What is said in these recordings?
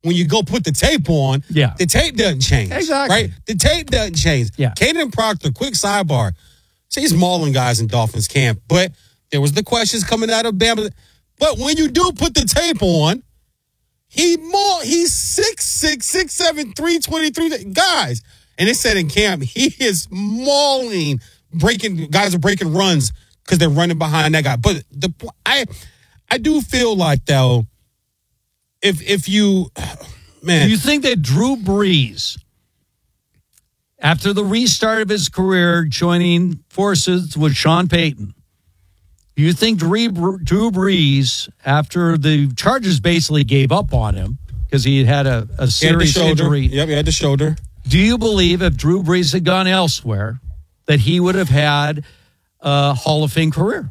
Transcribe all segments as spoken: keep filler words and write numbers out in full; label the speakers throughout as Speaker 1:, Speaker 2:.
Speaker 1: when you go put the tape on,
Speaker 2: yeah.
Speaker 1: the tape doesn't change.
Speaker 2: Exactly.
Speaker 1: Right? The tape doesn't change.
Speaker 2: Yeah.
Speaker 1: Kaden Proctor, quick sidebar. See, he's mauling guys in Dolphins camp, but there was the questions coming out of Bama. But when you do put the tape on, he maul, he's six six, six seven, three twenty-three guys. And it said in camp, he is mauling, breaking, guys are breaking runs because they're running behind that guy. But the I I do feel like, though, if if you, man.
Speaker 2: Do you think that Drew Brees, after the restart of his career, joining forces with Sean Payton, do you think Drew Drew Brees, after the Chargers basically gave up on him because he had had a, a serious injury?
Speaker 1: Yep, he had the shoulder.
Speaker 2: Do you believe if Drew Brees had gone elsewhere that he would have had a Hall of Fame career?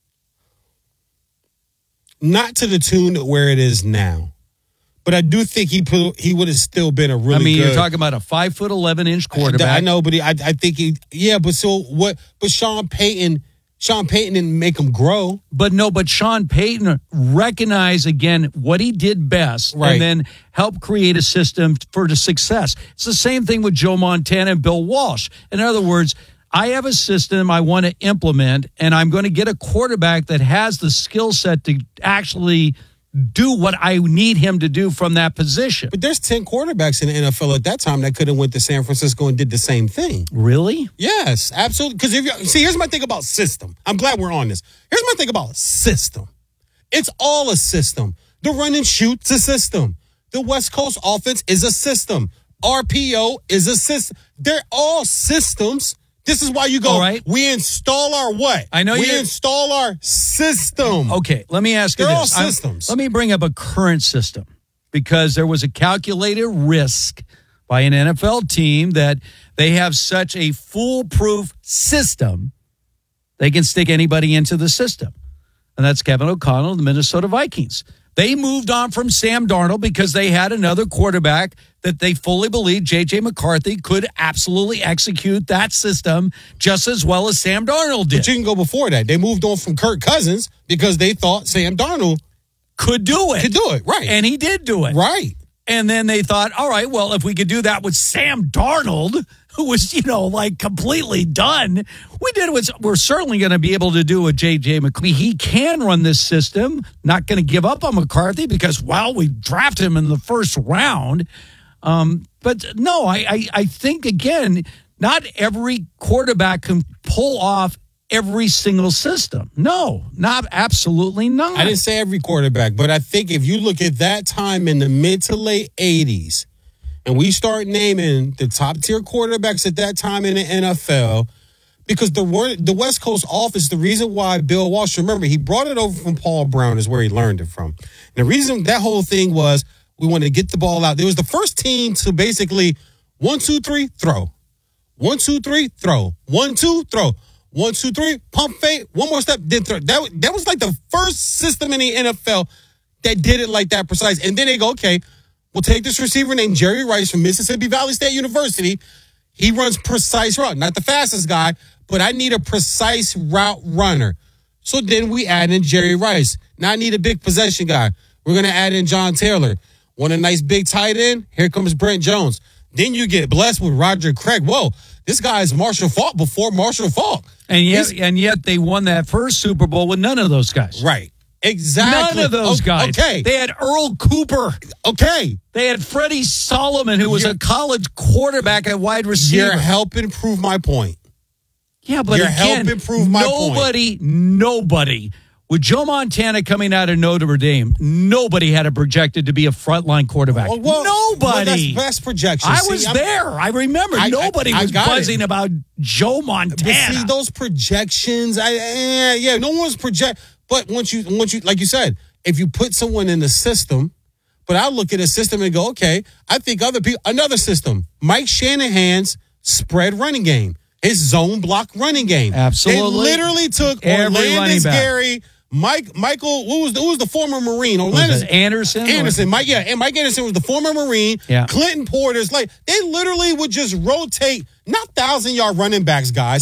Speaker 1: Not to the tune where it is now. But I do think he put, he would have still been a really good.
Speaker 2: I mean,
Speaker 1: good,
Speaker 2: you're talking about a five foot eleven inch quarterback.
Speaker 1: I, I know, but he, I, I think he, yeah, but so what? But Sean Payton, Sean Payton didn't make him grow.
Speaker 2: But no, but Sean Payton recognized again what he did best,
Speaker 1: right,
Speaker 2: and then help create a system for the success. It's the same thing with Joe Montana and Bill Walsh. In other words, I have a system I want to implement, and I'm going to get a quarterback that has the skill set to actually do what I need him to do from that position.
Speaker 1: But there's ten quarterbacks in the N F L at that time that could have went to San Francisco and did the same thing.
Speaker 2: Really?
Speaker 1: Yes, absolutely. Because if you see, here's my thing about system. I'm glad we're on this. Here's my thing about system. It's all a system. The run and shoot's a system. The West Coast offense is a system. R P O is a system. They're all systems. This is why you go,
Speaker 2: all right,
Speaker 1: we install our what?
Speaker 2: I know
Speaker 1: we
Speaker 2: you
Speaker 1: install our system.
Speaker 2: Okay, let me ask you
Speaker 1: They're
Speaker 2: this.
Speaker 1: all systems.
Speaker 2: I'm, let me bring up a current system, because there was a calculated risk by an N F L team that they have such a foolproof system, they can stick anybody into the system. And that's Kevin O'Connell and the Minnesota Vikings. They moved on from Sam Darnold because they had another quarterback that they fully believed, J J McCarthy, could absolutely execute that system just as well as Sam Darnold did.
Speaker 1: But you can go before that. They moved on from Kirk Cousins because they thought Sam Darnold
Speaker 2: could do it.
Speaker 1: Could do it, right.
Speaker 2: And he did do it.
Speaker 1: Right.
Speaker 2: And then they thought, all right, well, if we could do that with Sam Darnold, who was, you know, like completely done, we did what we're certainly going to be able to do with J J McCarthy. He can run this system, not going to give up on McCarthy because, well, we drafted him in the first round. Um, but no, I, I, I think, again, not every quarterback can pull off every single system. No, not absolutely not.
Speaker 1: I didn't say every quarterback, but I think if you look at that time in the mid to late eighties, and we start naming the top tier quarterbacks at that time in the N F L, because the word, the West Coast offense, the reason why Bill Walsh, remember, he brought it over from Paul Brown is where he learned it from. And the reason that whole thing was we wanted to get the ball out. It was the first team to basically one, two, three, throw. One, two, three, throw. One, two, throw. One, two, three, pump fake, one more step, then throw. That, that was like the first system in the N F L that did it like that precise. And then they go, okay, we'll take this receiver named Jerry Rice from Mississippi Valley State University. He runs precise route. Not the fastest guy, but I need a precise route runner. So then we add in Jerry Rice. Now I need a big possession guy. We're going to add in John Taylor. Want a nice big tight end? Here comes Brent Jones. Then you get blessed with Roger Craig. Whoa, this guy is Marshall Faulk before Marshall Faulk.
Speaker 2: And yet, He's, and yet they won that first Super Bowl with none of those guys.
Speaker 1: Right. Exactly.
Speaker 2: None of those guys.
Speaker 1: Okay.
Speaker 2: They had Earl Cooper.
Speaker 1: Okay.
Speaker 2: They had Freddie Solomon, who was
Speaker 1: you're,
Speaker 2: a college quarterback at wide receiver.
Speaker 1: You're helping prove my point.
Speaker 2: Yeah, but
Speaker 1: you're
Speaker 2: again,
Speaker 1: helping prove my
Speaker 2: nobody,
Speaker 1: point.
Speaker 2: nobody, with Joe Montana coming out of Notre Dame, nobody had it projected to be a frontline quarterback. Well, well, nobody. Well,
Speaker 1: that's best projection.
Speaker 2: I
Speaker 1: see,
Speaker 2: was
Speaker 1: I'm,
Speaker 2: there. I remember. I, nobody
Speaker 1: I, I
Speaker 2: was buzzing
Speaker 1: it.
Speaker 2: about Joe Montana.
Speaker 1: But see, those projections, I, eh, yeah, no one's project. But once you, once you, like you said, if you put someone in the system, but I look at a system and go, okay, I think other people, another system, Mike Shanahan's spread running game, his zone block running game.
Speaker 2: Absolutely.
Speaker 1: They literally took Orlandis Gary, Mike, Michael, who was the, who was the former Marine?
Speaker 2: Orlandis Anderson.
Speaker 1: Anderson, Mike, yeah, and Mike Anderson was the former Marine.
Speaker 2: Yeah.
Speaker 1: Clinton Porter's, like, they literally would just rotate, not thousand yard running backs, guys,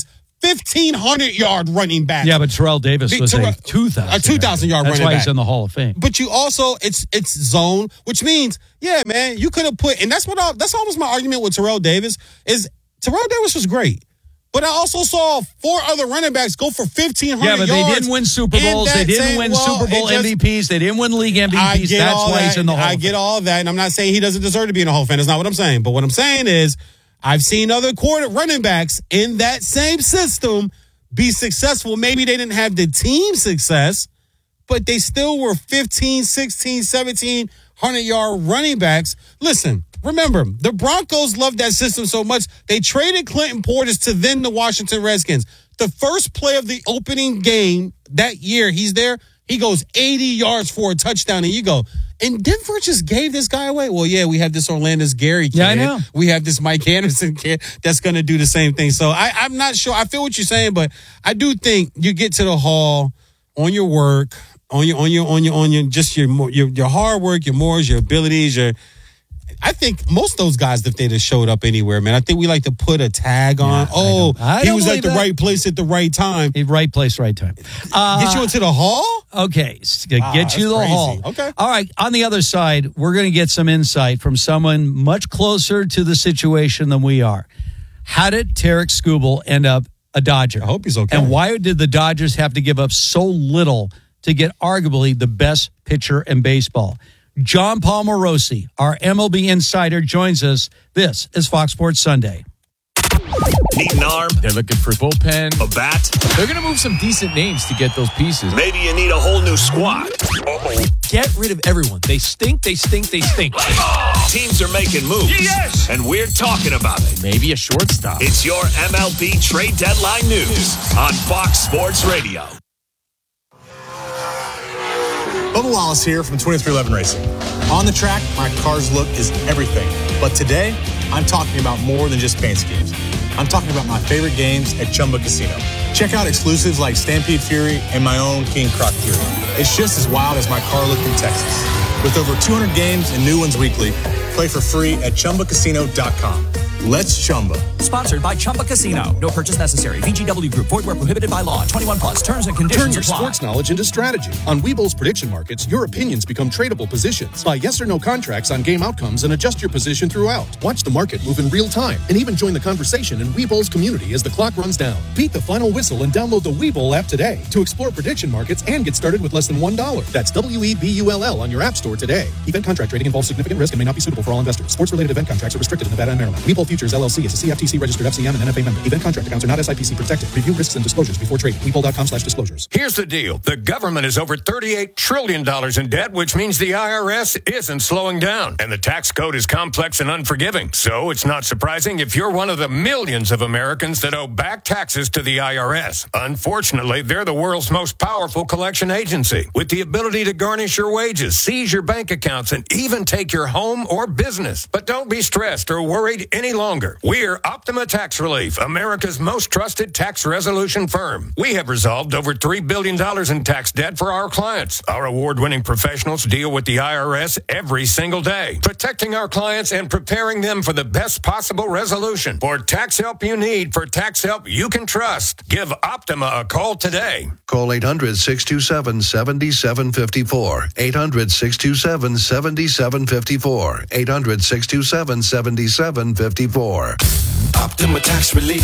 Speaker 1: fifteen hundred yard running back.
Speaker 2: Yeah, but Terrell Davis
Speaker 1: Be-
Speaker 2: was
Speaker 1: Terrell-
Speaker 2: a two thousand
Speaker 1: a two thousand yard
Speaker 2: That's
Speaker 1: running
Speaker 2: why
Speaker 1: back.
Speaker 2: he's in the Hall of Fame.
Speaker 1: But you also, it's it's zone, which means, yeah, man, you could have put, and that's what I, that's almost my argument with Terrell Davis, is Terrell Davis was great. But I also saw four other running backs go for fifteen hundred yards.
Speaker 2: Yeah, but they didn't win Super
Speaker 1: in
Speaker 2: Bowls. They
Speaker 1: that
Speaker 2: didn't
Speaker 1: same-
Speaker 2: win
Speaker 1: well,
Speaker 2: Super Bowl
Speaker 1: it just-
Speaker 2: M V Ps. They didn't win league M V Ps.
Speaker 1: I get
Speaker 2: That's
Speaker 1: all
Speaker 2: why
Speaker 1: that.
Speaker 2: he's in the Hall
Speaker 1: I
Speaker 2: of
Speaker 1: get
Speaker 2: Fame.
Speaker 1: all that, and I'm not saying he doesn't deserve to be in the Hall of Fame. That's not what I'm saying. But what I'm saying is, I've seen other quarter running backs in that same system be successful. Maybe they didn't have the team success, but they still were fifteen, sixteen, seventeen hundred yard running backs. Listen, remember, the Broncos loved that system so much, they traded Clinton Portis to then the Washington Redskins. The first play of the opening game that year, he's there, he goes eighty yards for a touchdown, and you go, and Denver just gave this guy away. Well, yeah, we have this Orlando's Gary kid.
Speaker 2: Yeah, I know.
Speaker 1: We have this Mike Anderson kid that's going to do the same thing. So I, I'm not sure. I feel what you're saying, but I do think you get to the Hall on your work, on your, on your, on your, on your, just your, your, your hard work, your mores, your abilities, your. I think most of those guys, if they just showed up anywhere, man, I think we like to put a tag on.
Speaker 2: Yeah, I
Speaker 1: oh,
Speaker 2: don't- I
Speaker 1: he
Speaker 2: don't
Speaker 1: was at
Speaker 2: believe
Speaker 1: the
Speaker 2: that.
Speaker 1: right place at the right time.
Speaker 2: Right place, right time. Uh,
Speaker 1: Get you into the Hall?
Speaker 2: Okay, s- get
Speaker 1: Ah,
Speaker 2: you
Speaker 1: that's
Speaker 2: to the
Speaker 1: crazy.
Speaker 2: Hall.
Speaker 1: Okay.
Speaker 2: All right, on the other side, we're going to get some insight from someone much closer to the situation than we are. How did Tarek Skubal end up a Dodger?
Speaker 1: I hope he's okay.
Speaker 2: And why did the Dodgers have to give up so little to get arguably the best pitcher in baseball? John Paul Morosi, our M L B insider, joins us. This is Fox Sports Sunday.
Speaker 3: Need an arm?
Speaker 4: They're looking for bullpen.
Speaker 3: A bat?
Speaker 4: They're going to move some decent names to get those pieces.
Speaker 3: Maybe you need a whole new squad. Uh-oh.
Speaker 4: Get rid of everyone. They stink, they stink, they stink.
Speaker 3: Teams are making moves.
Speaker 5: Yes!
Speaker 3: And we're talking about it.
Speaker 4: Maybe a shortstop.
Speaker 3: It's your M L B trade deadline news on Fox Sports Radio.
Speaker 6: Bubba Wallace here from twenty-three eleven Racing. On the track, my car's look is everything. But today, I'm talking about more than just paint schemes. I'm talking about my favorite games at Chumba Casino. Check out exclusives like Stampede Fury and my own King Croc Fury. It's just as wild as my car look in Texas. With over two hundred games and new ones weekly, play for free at Chumba Casino dot com. Let's Chumba.
Speaker 7: Sponsored by Chumba Casino. No purchase necessary. V G W Group. Void where prohibited by law. twenty-one plus. Terms and conditions
Speaker 8: Turn your
Speaker 7: apply.
Speaker 8: sports knowledge into strategy. On Webull's prediction markets, your opinions become tradable positions. Buy yes or no contracts on game outcomes and adjust your position throughout. Watch the market move in real time and even join the conversation in Webull's community as the clock runs down. Beat the final whistle and download the Webull app today to explore prediction markets and get started with less than one dollar. That's W E B U L L on your app store today. Event contract trading involves significant risk and may not be suitable for all investors. Sports-related event contracts are restricted in Nevada and Maryland. Webull Futures L L C is a C F T C registered F C M and N F A member. Event contract accounts are not S I P C protected. Review risks and disclosures before trading. Webull dot com slash disclosures.
Speaker 5: Here's the deal. The government is over thirty-eight trillion dollars in debt, which means the I R S isn't slowing down. And the tax code is complex and unforgiving. So it's not surprising if you're one of the millions of Americans that owe back taxes to the I R S. Unfortunately, they're the world's most powerful collection agency with the ability to garnish your wages, seize your bank accounts, and even take your home or business. But don't be stressed or worried any longer. We're Optima Tax Relief, America's most trusted tax resolution firm. We have resolved over three billion dollars in tax debt for our clients. Our award-winning professionals deal with the I R S every single day, protecting our clients and preparing them for the best possible resolution. For tax help you need, for tax help you can trust, give Optima a call today.
Speaker 9: Call eight hundred, six two seven, seven seven five four. eight hundred, six two seven, seven seven five four. eight hundred, six two seven, seven seven five four.
Speaker 3: Optima Tax Relief.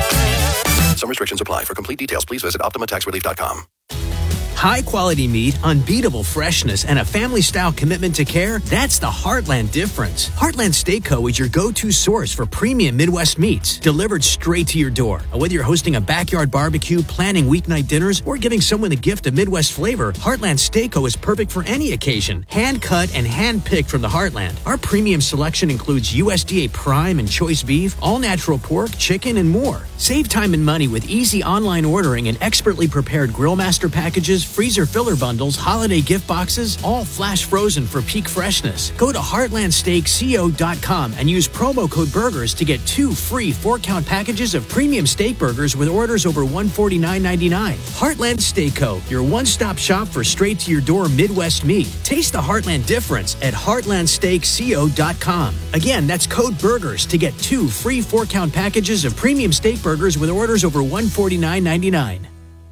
Speaker 9: Some restrictions apply. For complete details, please visit optima tax relief dot com.
Speaker 10: High quality meat, unbeatable freshness, and a family style commitment to care. That's the Heartland difference. Heartland Steak Co. is your go-to source for premium Midwest meats delivered straight to your door. Whether you're hosting a backyard barbecue, planning weeknight dinners, or giving someone a gift of Midwest flavor, Heartland Steak Co. is perfect for any occasion. Hand cut and hand picked from the Heartland. Our premium selection includes U S D A prime and choice beef, all natural pork, chicken, and more. Save time and money with easy online ordering and expertly prepared grill master packages, freezer filler bundles, holiday gift boxes, all flash frozen for peak freshness. Go to heartland steak co dot com and use promo code BURGERS to get two free four-count packages of premium steak burgers with orders over one hundred forty-nine ninety-nine. Heartland Steak Co., your one-stop shop for straight-to-your-door Midwest meat. Taste the Heartland difference at heartland steak co dot com. Again, that's code BURGERS to get two free four-count packages of premium steak burgers burgers with orders over one hundred forty-nine ninety-nine.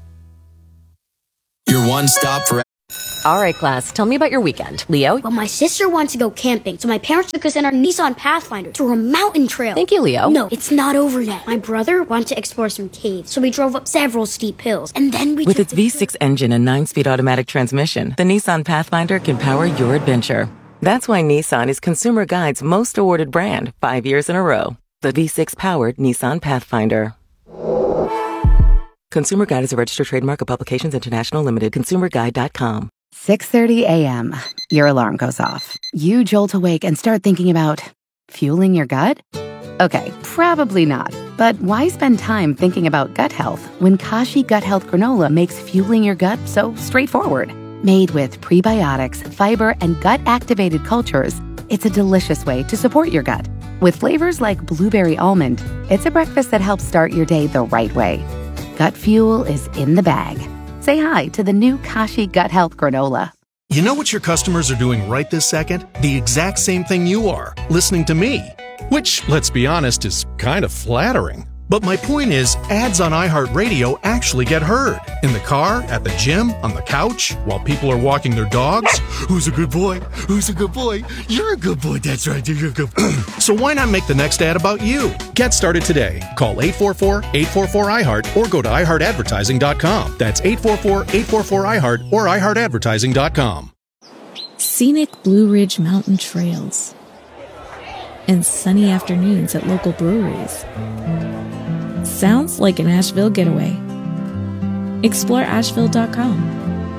Speaker 11: Your one stop for...
Speaker 12: All right, class, tell me about your weekend. Leo?
Speaker 13: Well, my sister wants to go camping, so my parents took us in our Nissan Pathfinder through a mountain trail.
Speaker 12: Thank you, Leo.
Speaker 13: No, it's not over yet. My brother wanted to explore some caves, so we drove up several steep hills, and then we...
Speaker 14: With its V six engine and nine-speed automatic transmission, the Nissan Pathfinder can power your adventure. That's why Nissan is Consumer Guide's most awarded brand five years in a row. The V six-powered Nissan Pathfinder. Consumer Guide is a registered trademark of Publications International Limited. consumer guide dot com.
Speaker 15: six thirty a.m. Your alarm goes off. You jolt awake and start thinking about fueling your gut? Okay, probably not. But why spend time thinking about gut health when Kashi Gut Health Granola makes fueling your gut so straightforward? Made with prebiotics, fiber, and gut-activated cultures, it's a delicious way to support your gut. With flavors like blueberry almond, it's a breakfast that helps start your day the right way. Gut fuel is in the bag. Say hi to the new Kashi Gut Health Granola.
Speaker 8: You know what your customers are doing right this second? The exact same thing you are, listening to me. Which, let's be honest, is kind of flattering. But my point is, ads on iHeartRadio actually get heard. In the car, at the gym, on the couch, while people are walking their dogs. Who's a good boy? Who's a good boy? You're a good boy. That's right. You're a good boy. So why not make the next ad about you? Get started today. Call eight four four, eight four four, I heart or go to i heart advertising dot com. That's eight four four, eight four four, I heart or i heart advertising dot com.
Speaker 16: Scenic Blue Ridge Mountain trails and sunny afternoons at local breweries. Sounds like an Asheville getaway. Explore asheville dot com.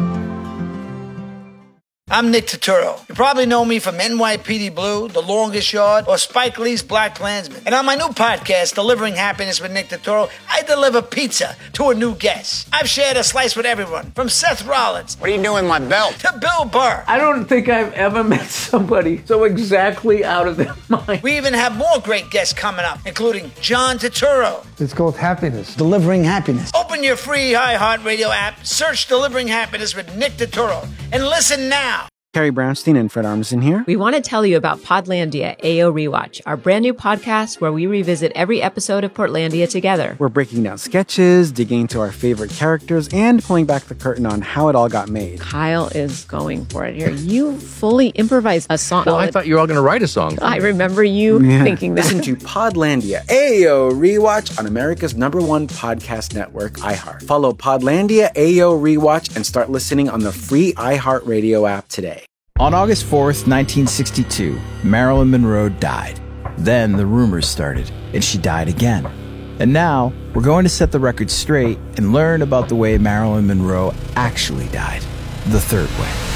Speaker 17: I'm Nick Turturro. You probably know me from N Y P D Blue, The Longest Yard, or Spike Lee's Black Klansman. And on my new podcast, Delivering Happiness with Nick Turturro, I deliver pizza to a new guest. I've shared a slice with everyone, from Seth Rollins.
Speaker 18: What are you doing with my belt?
Speaker 17: To Bill Burr.
Speaker 19: I don't think I've ever met somebody so exactly out of their mind.
Speaker 17: We even have more great guests coming up, including John Turturro.
Speaker 20: It's called Happiness. Delivering Happiness.
Speaker 17: Open your free iHeartRadio app, search Delivering Happiness with Nick Turturro, and listen now.
Speaker 21: Carrie Brownstein and Fred Armisen here.
Speaker 22: We want to tell you about Podlandia A O Rewatch, our brand new podcast where we revisit every episode of Portlandia together.
Speaker 21: We're breaking down sketches, digging into our favorite characters, and pulling back the curtain on how it all got made.
Speaker 22: Kyle is going for it here. You fully improvised a song.
Speaker 4: Well, I thought you were all going to write a song.
Speaker 22: I remember you yeah. thinking that.
Speaker 21: Listen to Podlandia A O Rewatch on America's number one podcast network, iHeart. Follow Podlandia A O Rewatch and start listening on the free iHeartRadio app today.
Speaker 23: On August fourth, nineteen sixty-two, Marilyn Monroe died. Then the rumors started, and she died again. And now, we're going to set the record straight and learn about the way Marilyn Monroe actually died, the third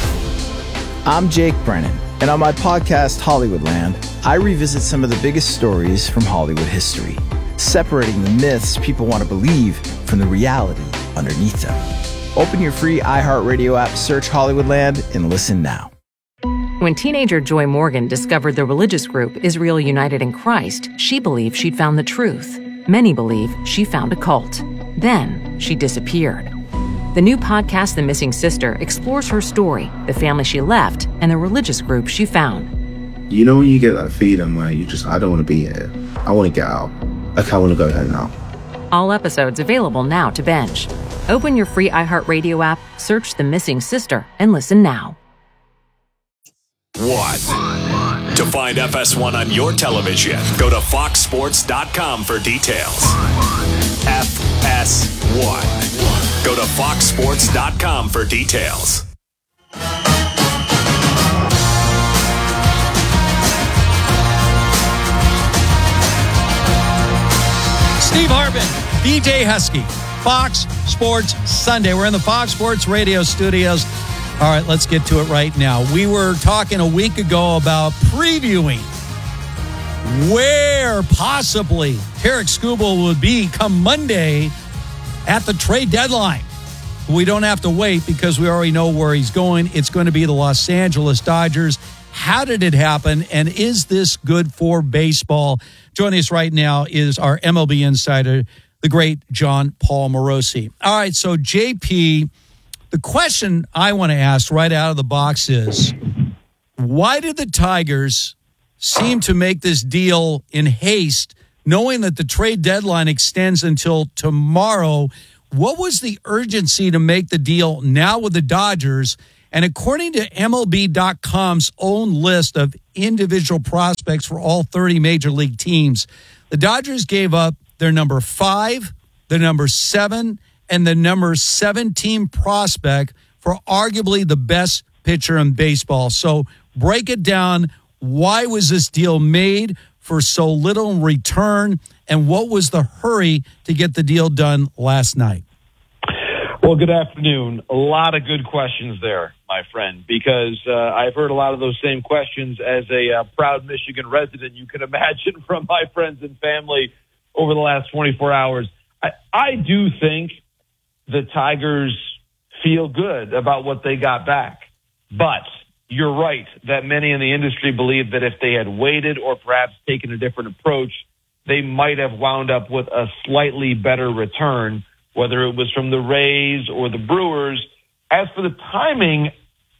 Speaker 23: way. I'm Jake Brennan, and on my podcast, Hollywoodland, I revisit some of the biggest stories from Hollywood history, separating the myths people want to believe from the reality underneath them. Open your free iHeartRadio app, search Hollywoodland, and listen now.
Speaker 14: When teenager Joy Morgan discovered the religious group Israel United in Christ, she believed she'd found the truth. Many believe she found a cult. Then she disappeared. The new podcast, The Missing Sister, explores her story, the family she left, and the religious group she found.
Speaker 24: You know when you get that feeling where you just, I don't want to be here. I want to get out. Like, I want to go home now.
Speaker 14: All episodes available now to binge. Open your free iHeartRadio app, search The Missing Sister, and listen now.
Speaker 3: One. To find F S one on your television, go to fox sports dot com for details. F S one. Go to fox sports dot com for details.
Speaker 2: Steve Hartman, B J Husky, Fox Sports Sunday. We're in the Fox Sports Radio studios. All right, let's get to it right now. We were talking a week ago about previewing where possibly Tarek Skubal would be come Monday at the trade deadline. We don't have to wait because we already know where he's going. It's going to be the Los Angeles Dodgers. How did it happen? And is this good for baseball? Joining us right now is our M L B insider, the great John Paul Morosi. All right, so J P, the question I want to ask right out of the box is, why did the Tigers seem to make this deal in haste knowing that the trade deadline extends until tomorrow, what was the urgency to make the deal now with the Dodgers? And according to M L B dot com's own list of individual prospects for all thirty major league teams, the Dodgers gave up their number five, the number seven, and the number seventeen prospect for arguably the best pitcher in baseball. So break it down. Why was this deal made for so little in return? And what was the hurry to get the deal done last night?
Speaker 1: Well, good afternoon. A lot of good questions there, my friend, because uh, I've heard a lot of those same questions as a uh, proud Michigan resident, you can imagine, from my friends and family over the last twenty-four hours. I, I do think the Tigers feel good about what they got back. But you're right that many in the industry believe that if they had waited or perhaps taken a different approach, they might have wound up with a slightly better return, whether it was from the Rays or the Brewers. As for the timing,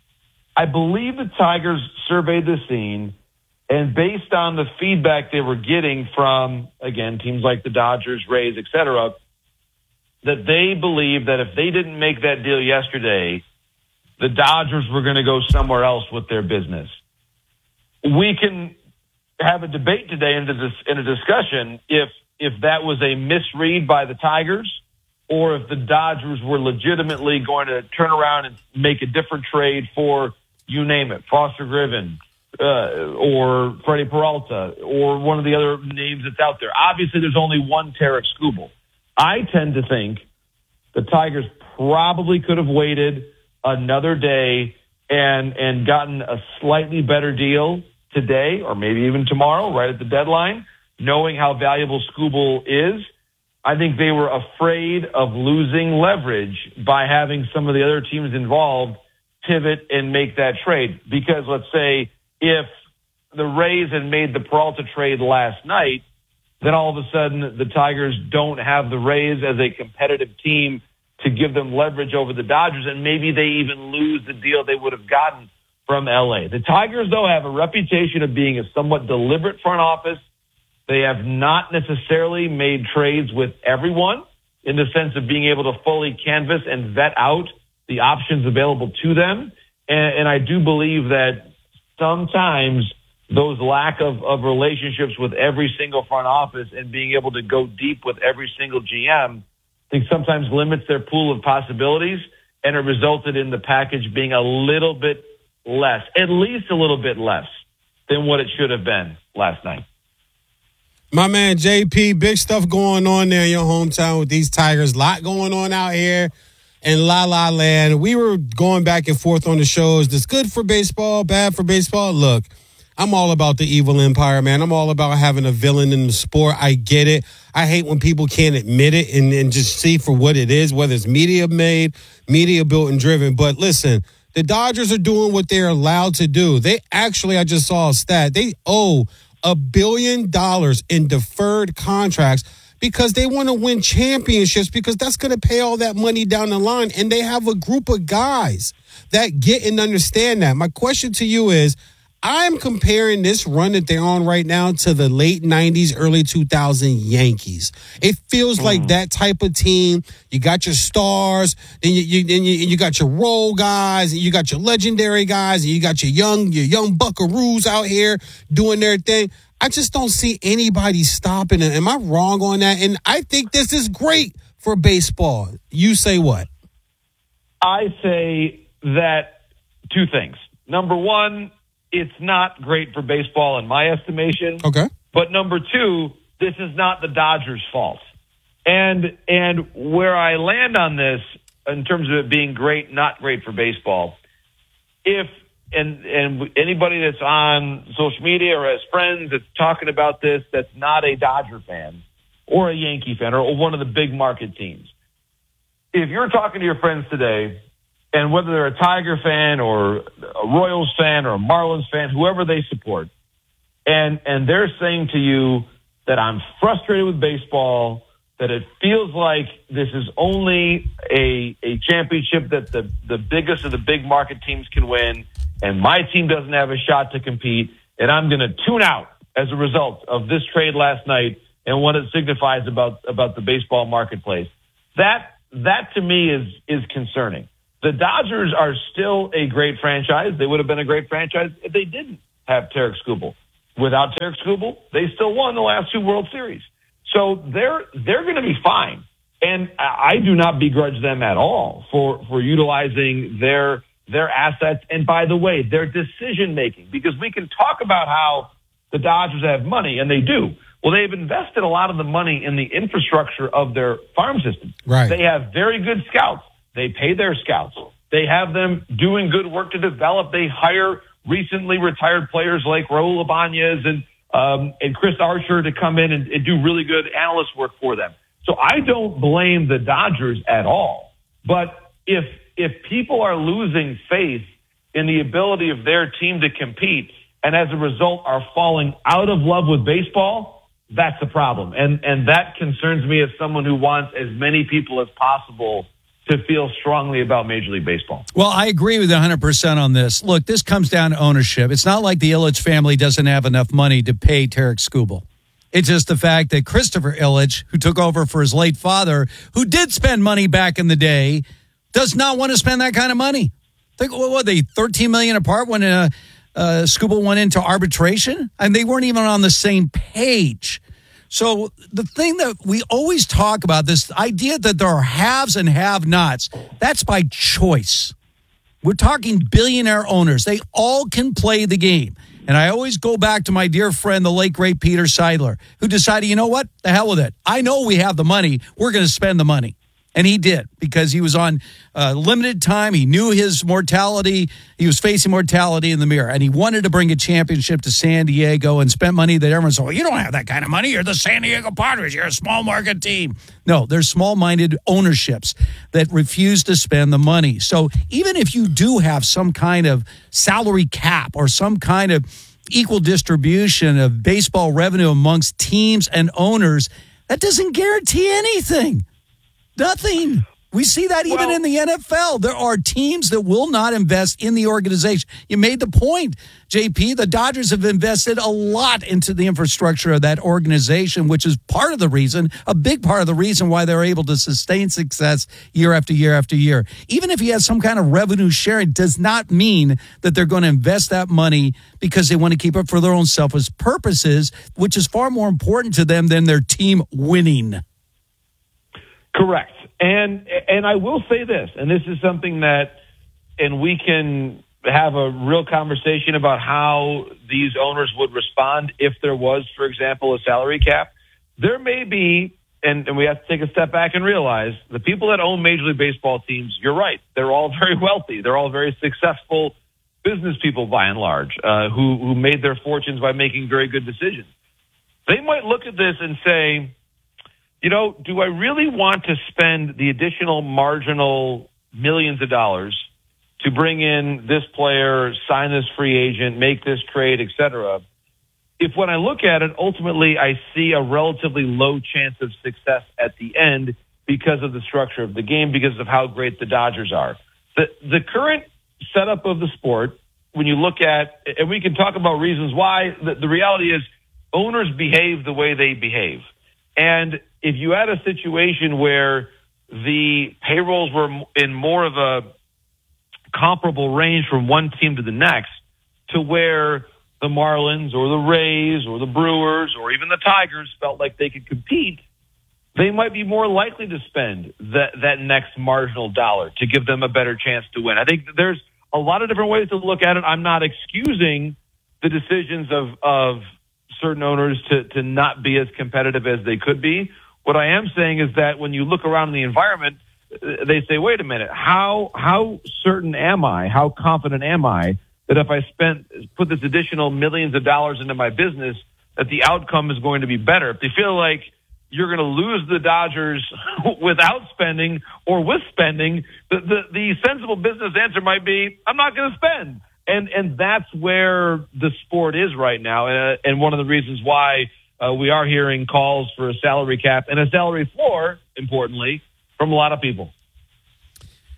Speaker 1: I believe the Tigers surveyed the scene, and based on the feedback they were getting from, again, teams like the Dodgers, Rays, et cetera, that they believed that if they didn't make that deal yesterday, the Dodgers were going to go somewhere else with their business. We can have a debate today in a discussion if if that was a misread by the Tigers or if the Dodgers were legitimately going to turn around and make a different trade for, you name it, Foster Griffin uh, or Freddie Peralta or one of the other names that's out there. Obviously, there's only one Tarek Skubal. I tend to think the Tigers probably could have waited another day and and gotten a slightly better deal today or maybe even tomorrow, right at the deadline, knowing how valuable Skubal is. I think they were afraid of losing leverage by having some of the other teams involved pivot and make that trade. Because let's say if the Rays had made the Peralta trade last night, then all of a sudden the Tigers don't have the Rays as a competitive team to give them leverage over the Dodgers, and maybe they even lose the deal they would have gotten from L A. The Tigers, though, have a reputation of being a somewhat deliberate front office. They have not necessarily made trades with everyone in the sense of being able to fully canvass and vet out the options available to them. And, and I do believe that sometimes those lack of, of relationships with every single front office and being able to go deep with every single G M, I think sometimes limits their pool of possibilities, and it resulted in the package being a little bit less, at least a little bit less than what it should have been last night.
Speaker 6: My man J P, big stuff going on there in your hometown with these Tigers. A lot going on out here in La La Land. We were going back and forth on the show. Is this good for baseball, bad for baseball? Look, I'm all about the evil empire, man. I'm all about having a villain in the sport. I get it. I hate when people can't admit it and, and just see for what it is, whether it's media made, media built and driven. But listen, the Dodgers are doing what they're allowed to do. They actually, I just saw a stat, they owe a billion dollars in deferred contracts because they want to win championships, because that's going to pay all that money down the line. And they have a group of guys that get and understand that. My question to you is, I'm comparing this run that they're on right now to the late nineties, early two thousands Yankees. It feels mm. like that type of team. You got your stars, and you, you, and you, and you got your role guys, and you got your legendary guys, and you got your young, your young buckaroos out here doing their thing. I just don't see anybody stopping it. Am I wrong on that? And I think this is great for baseball. You say what?
Speaker 1: I say that two things. Number one, it's not great for baseball in my estimation.
Speaker 6: Okay.
Speaker 1: But number two, this is not the Dodgers' fault. And and where I land on this in terms of it being great, not great for baseball, if and and anybody that's on social media or has friends that's talking about this that's not a Dodger fan or a Yankee fan or one of the big market teams, if you're talking to your friends today, and whether they're a Tiger fan or a Royals fan or a Marlins fan, whoever they support, and and they're saying to you that I'm frustrated with baseball, that it feels like this is only a a championship that the, the biggest of the big market teams can win, and my team doesn't have a shot to compete, and I'm going to tune out as a result of this trade last night and what it signifies about, about the baseball marketplace. That, that to me is, is concerning. The Dodgers are still a great franchise. They would have been a great franchise if they didn't have Tarik Skubal. Without Tarik Skubal, they still won the last two World Series. So they're, they're going to be fine. And I do not begrudge them at all for, for utilizing their, their assets. And by the way, their decision making, because we can talk about how the Dodgers have money, and they do. Well, they've invested a lot of the money in the infrastructure of their farm system.
Speaker 6: Right.
Speaker 1: They have very good scouts. They pay their scouts. They have them doing good work to develop. They hire recently retired players like Raul Ibanez and, um, and Chris Archer to come in and, and do really good analyst work for them. So I don't blame the Dodgers at all. But if if people are losing faith in the ability of their team to compete and as a result are falling out of love with baseball, that's a problem. And and that concerns me as someone who wants as many people as possible to feel strongly about Major League Baseball.
Speaker 2: Well, I agree with you one hundred percent on this. Look, this comes down to ownership. It's not like the Ilitch family doesn't have enough money to pay Tarik Skubal. It's just the fact that Christopher Ilitch, who took over for his late father, who did spend money back in the day, does not want to spend that kind of money. Think, what were they, thirteen million dollars apart when uh, uh, Skubal went into arbitration? And they weren't even on the same page. So the thing that we always talk about, this idea that there are haves and have-nots, that's by choice. We're talking billionaire owners. They all can play the game. And I always go back to my dear friend, the late, great Peter Seidler, who decided, you know what? The hell with it. I know we have the money. We're going to spend the money. And he did, because he was on uh, limited time. He knew his mortality. He was facing mortality in the mirror. And he wanted to bring a championship to San Diego and spent money that everyone said, well, you don't have that kind of money. You're the San Diego Padres. You're a small market team. No, they're small-minded ownerships that refuse to spend the money. So even if you do have some kind of salary cap or some kind of equal distribution of baseball revenue amongst teams and owners, that doesn't guarantee anything. Nothing. We see that even well, in the N F L. There are teams that will not invest in the organization. You made the point, J P. The Dodgers have invested a lot into the infrastructure of that organization, which is part of the reason, a big part of the reason why they're able to sustain success year after year after year. Even if he has some kind of revenue sharing, does not mean that they're going to invest that money because they want to keep it for their own selfish purposes, which is far more important to them than their team winning.
Speaker 1: Correct. And and I will say this, and this is something that, and we can have a real conversation about how these owners would respond if there was, for example, a salary cap. There may be, and, and we have to take a step back and realize, the people that own Major League Baseball teams, you're right, they're all very wealthy. They're all very successful business people, by and large, uh, who, who made their fortunes by making very good decisions. They might look at this and say, you know, do I really want to spend the additional marginal millions of dollars to bring in this player, sign this free agent, make this trade, et cetera, if when I look at it, ultimately I see a relatively low chance of success at the end because of the structure of the game, because of how great the Dodgers are. The, the current setup of the sport, when you look at, and we can talk about reasons why, the, the reality is owners behave the way they behave. And if you had a situation where the payrolls were in more of a comparable range from one team to the next, to where the Marlins or the Rays or the Brewers or even the Tigers felt like they could compete, they might be more likely to spend that, that next marginal dollar to give them a better chance to win. I think there's a lot of different ways to look at it. I'm not excusing the decisions of, of certain owners to, to not be as competitive as they could be. What I am saying is that when you look around the environment, they say, wait a minute, how how certain am I, how confident am I that if I spent put this additional millions of dollars into my business, that the outcome is going to be better? If they feel like you're going to lose the Dodgers without spending or with spending, the, the, the sensible business answer might be, I'm not going to spend. And and that's where the sport is right now. Uh, and one of the reasons why uh, we are hearing calls for a salary cap and a salary floor, importantly, from a lot of people.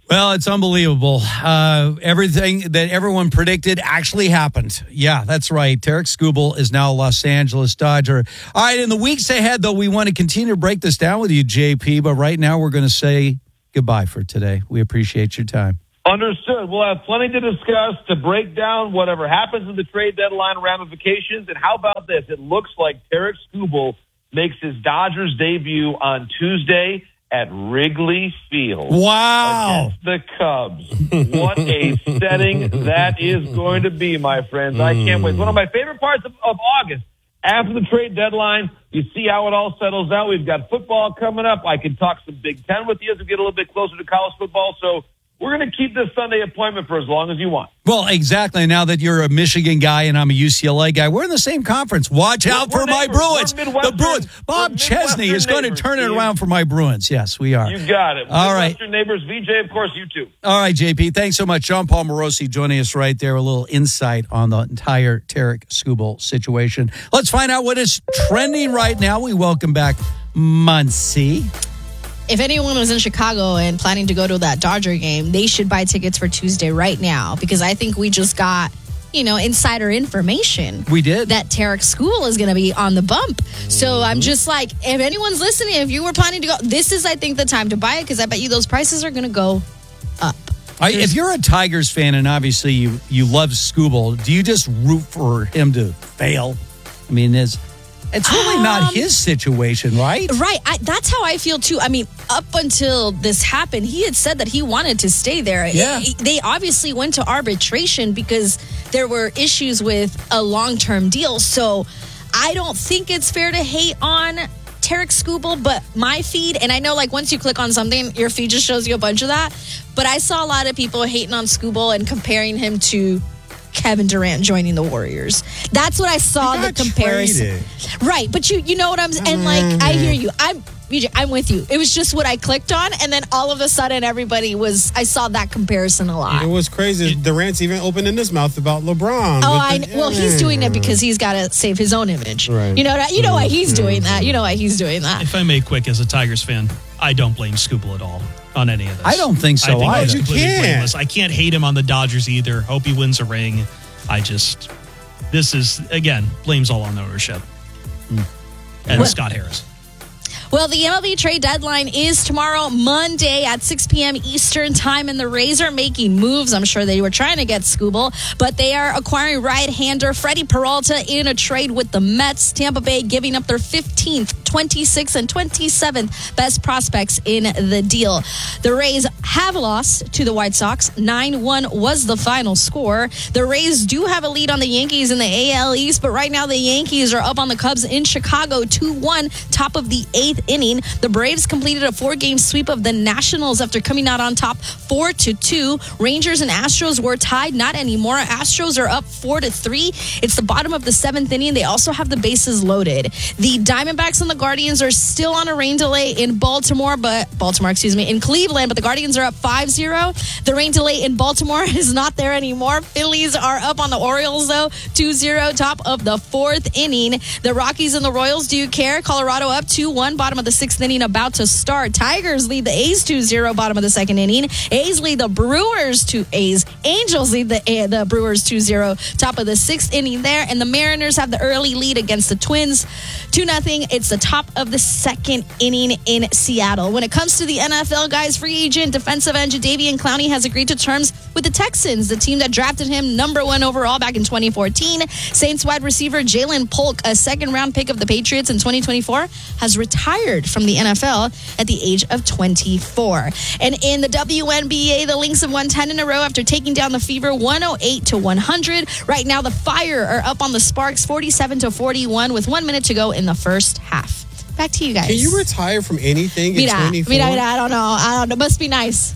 Speaker 2: Well, it's unbelievable. Uh, everything that everyone predicted actually happened. Yeah, that's right. Tarek Skubal is now a Los Angeles Dodger. All right, in the weeks ahead, though, we want to continue to break this down with you, J P, but right now we're going to say goodbye for today. We appreciate your time.
Speaker 1: Understood. We'll have plenty to discuss to break down whatever happens in the trade deadline ramifications. And how about this? It looks like Tarek Skubal makes his Dodgers debut on Tuesday at Wrigley Field.
Speaker 2: Wow.
Speaker 1: Against the Cubs. What a setting that is going to be, my friends. I can't wait. One of my favorite parts of, of August, after the trade deadline, you see how it all settles out. We've got football coming up. I can talk some Big Ten with you as we get a little bit closer to college football. So we're going to keep this Sunday appointment for as long as you want.
Speaker 2: Well, exactly. Now that you're a Michigan guy and I'm a U C L A guy, we're in the same conference. Watch out
Speaker 1: we're
Speaker 2: for my
Speaker 1: neighbors.
Speaker 2: Bruins.
Speaker 1: The
Speaker 2: Bruins. Bob Chesney is going to turn it around for my Bruins. Yes, we are.
Speaker 1: You got it.
Speaker 2: All right.
Speaker 1: Midwestern neighbors. V J, of course, you too.
Speaker 2: All right, J P. Thanks so much. John Paul Morosi joining us right there. A little insight on the entire Tarek Skubal situation. Let's find out what is trending right now. We welcome back Muncie.
Speaker 5: If anyone was in Chicago and planning to go to that Dodger game, they should buy tickets for Tuesday right now, because I think we just got, you know, insider information.
Speaker 2: We did.
Speaker 5: That Tarek Skubal is going to be on the bump. So I'm just like, if anyone's listening, if you were planning to go, this is, I think, the time to buy it, because I bet you those prices are going to go up.
Speaker 2: I, if you're a Tigers fan and obviously you, you love Skubal, do you just root for him to fail? I mean, is... It's really um, not his situation, right?
Speaker 5: Right. I, that's how I feel, too. I mean, up until this happened, he had said that he wanted to stay there.
Speaker 2: Yeah.
Speaker 5: It, they obviously went to arbitration because there were issues with a long-term deal. So I don't think it's fair to hate on Tarek Skubal, but my feed, and I know like once you click on something, your feed just shows you a bunch of that. But I saw a lot of people hating on Skubal and comparing him to Kevin Durant joining the Warriors. That's what I saw, the comparison. Traded. Right, but you you know what I'm saying? And like, I hear you. I'm I'm with you. It was just what I clicked on, and then all of a sudden everybody was, I saw that comparison a lot.
Speaker 6: It was crazy. Durant's even opening his mouth about LeBron.
Speaker 5: Oh, I,
Speaker 6: the,
Speaker 5: well, he's doing it because he's got to save his own image.
Speaker 6: Right.
Speaker 5: You know what? You know why he's doing that. You know why he's doing that.
Speaker 7: If I may quick, as a Tigers fan, I don't blame Skubal at all on any of this.
Speaker 2: I don't think so.
Speaker 7: I think
Speaker 2: I,
Speaker 7: he's
Speaker 2: you
Speaker 7: completely
Speaker 2: can't.
Speaker 7: blameless. I can't hate him on the Dodgers either. Hope he wins a ring. I just, this is, again, blames all on the ownership. Mm. And
Speaker 5: What?
Speaker 7: Scott Harris.
Speaker 5: Well, the M L B trade deadline is tomorrow, Monday at six p.m. Eastern time, and the Rays are making moves. I'm sure they were trying to get Skubal, but they are acquiring right-hander Freddie Peralta in a trade with the Mets. Tampa Bay giving up their fifteenth, twenty-sixth, and twenty-seventh best prospects in the deal. The Rays have lost to the White Sox. nine one was the final score. The Rays do have a lead on the Yankees in the A L East, but right now the Yankees are up on the Cubs in Chicago two one, top of the eighth inning. The Braves completed a four-game sweep of the Nationals after coming out on top four to two. Rangers and Astros were tied, not anymore. Astros are up four to three. It's the bottom of the seventh inning. They also have the bases loaded. The Diamondbacks and the Guardians are still on a rain delay in Baltimore, but Baltimore, excuse me, in Cleveland, but the Guardians are up five zero. The rain delay in Baltimore is not there anymore. Phillies are up on the Orioles, though, two zero, top of the fourth inning. The Rockies and the Royals, do you care? Colorado up two one, bottom of the sixth inning, about to start. Tigers lead the A's two zero, bottom of the second inning. A's lead the Brewers to A's. Angels lead the, uh, the Brewers two zero, top of the sixth inning there. And the Mariners have the early lead against the Twins, two nothing. It's the top of the second inning in Seattle. When it comes to the N F L, guys, free agent defensive end Jadeveon Clowney has agreed to terms with the Texans, the team that drafted him number one overall back in twenty fourteen. Saints wide receiver Jalen Polk, a second-round pick of the Patriots in twenty twenty-four, has retired from the N F L at the age of twenty-four. And in the W N B A, the Lynx have won ten in a row after taking down the Fever one oh eight to one hundred. Right now, the Fire are up on the Sparks forty-seven to forty-one with one minute to go in the first half. Back to you guys.
Speaker 6: Can you retire from anything at twenty-four?
Speaker 5: Mira, mira, I don't know. I don't know. Must be nice.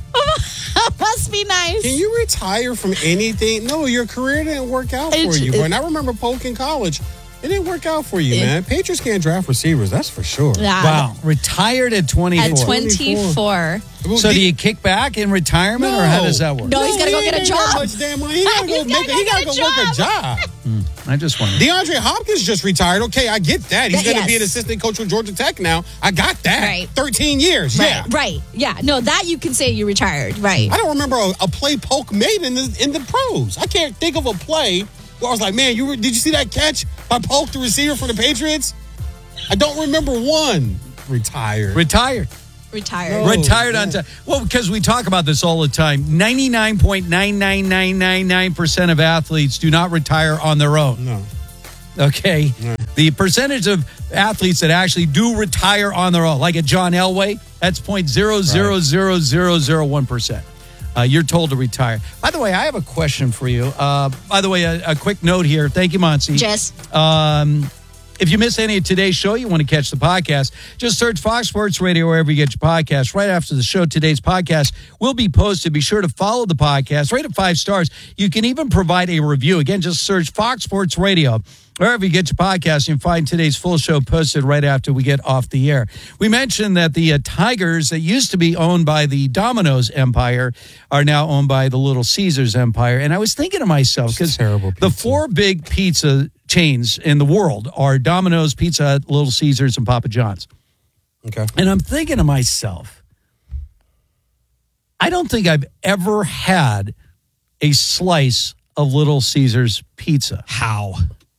Speaker 5: Must be nice.
Speaker 6: Can you retire from anything? No, your career didn't work out for
Speaker 5: It's-
Speaker 6: you.
Speaker 5: it-
Speaker 6: And I remember Polk in college. It didn't work out for you, man. Patriots can't draft receivers, that's for sure.
Speaker 5: Yeah.
Speaker 2: Wow. Retired at twenty-four.
Speaker 5: At twenty-four.
Speaker 2: So do you kick back in retirement,
Speaker 6: No.
Speaker 2: or how does that work?
Speaker 5: No, he's got to go
Speaker 6: he
Speaker 5: get a
Speaker 6: ain't got
Speaker 5: job.
Speaker 6: much damn money. He gotta go
Speaker 5: He's
Speaker 6: make
Speaker 5: gotta
Speaker 6: a, he
Speaker 5: go
Speaker 6: gotta
Speaker 5: get
Speaker 6: go
Speaker 5: a
Speaker 6: work a job.
Speaker 2: I just wondered.
Speaker 6: DeAndre Hopkins just retired. Okay, I get that. He's
Speaker 5: Yeah,
Speaker 6: going to be
Speaker 5: yes.
Speaker 6: an assistant coach with Georgia Tech now. I got that.
Speaker 5: Right.
Speaker 6: thirteen years.
Speaker 5: Right,
Speaker 6: Yeah.
Speaker 5: right. Yeah. No, that you can say you retired. Right.
Speaker 6: I don't remember a, a play Polk made in the in the pros. I can't think of a play where I was like, man, you were, did you see that catch by Polk, the receiver for the Patriots? I don't remember one. Retired.
Speaker 2: Retired.
Speaker 5: Retired.
Speaker 6: No.
Speaker 2: Retired on time. Well, because we talk about this all the time. ninety-nine point nine nine nine nine nine percent of athletes do not retire on their own.
Speaker 6: No.
Speaker 2: Okay. The percentage of athletes that actually do retire on their own, like a John Elway, that's zero point zero zero zero zero zero one percent. Uh, you're told to retire. By the way, I have a question for you. Uh, by the way, a, a quick note here. Thank you, Monsi.
Speaker 5: Jess.
Speaker 2: Um, if you missed any of today's show, you want to catch the podcast, just search Fox Sports Radio wherever you get your podcast. Right after the show, today's podcast will be posted. Be sure to follow the podcast. Rate it five stars. You can even provide a review. Again, just search Fox Sports Radio. Wherever you get your podcast, you can find today's full show posted right after we get off the air. We mentioned that the uh, Tigers that used to be owned by the Domino's empire are now owned by the Little Caesars empire. And I was thinking to myself, because the four big pizza chains in the world are Domino's, Pizza Hut, Little Caesars, and Papa John's.
Speaker 6: Okay.
Speaker 2: And I'm thinking to myself, I don't think I've ever had a slice of Little Caesars pizza.
Speaker 7: How?